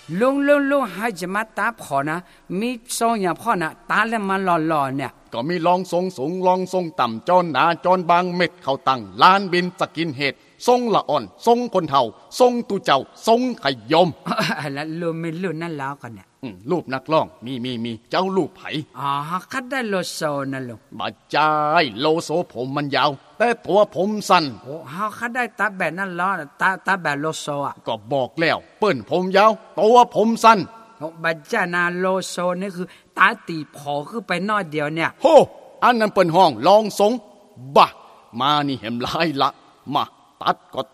ลุงให้จะมาตาพอนะมีทรงอย่างพ่อนะตาแล้วมาหล่อๆเนี่ยก็มีลองทรงสูงลองทรงต่ำจอนหนาจอนบางเม็ดเข้าตั้งล้านบินสกินเห็ดทรงละอ่อนทรงคนเฒ่าทรงตุเจ้าทรงขยมแล้วลุงไม่รู้นั่นแล้วกันเนี่ยรูปนักร้องมีเจ้ารูปไผคัดได้โลโซนะลุงบาจายโลโซผมมันยาวแต่ตัวผมสั้นโอ้คัดได้ตาแบบนั่นล้อตาแบบโลโซอ่ะก็บอกแล้วเปิ้นผมยาวตัวผมสั้นบัจจานาโลโซนี่คือตาตีพอคือไปน้อยเดียวเนี่ยโหอันนั้นเปิ้นห้องลองทรงบะมานี่เห็นหลายละมาตัดก็